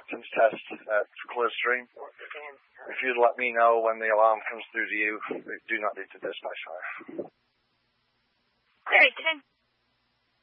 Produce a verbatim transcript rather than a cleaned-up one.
acceptance test at Clearstream. If you'd let me know when the alarm comes through to you, we do not need to dispatch fire. All right, ten.